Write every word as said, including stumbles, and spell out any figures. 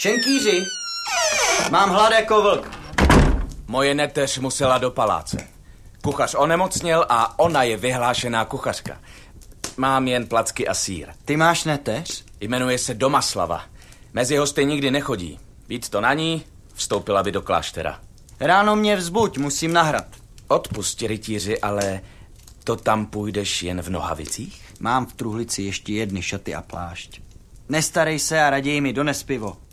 Šenkýři, mám hlad jako vlk. Moje neteř musela do paláce. Kuchař onemocněl a ona je vyhlášená kuchařka. Mám jen placky a sýr. Ty máš neteř? Jmenuje se Domaslava. Mezi hosty nikdy nechodí. Víc to na ní, vstoupila by do kláštera. Ráno mě vzbuď, musím nahrad. Odpusť, rytíři, ale to tam půjdeš jen v nohavicích? Mám v truhlici ještě jedny šaty a plášť. Nestarej se a raději mi dones pivo.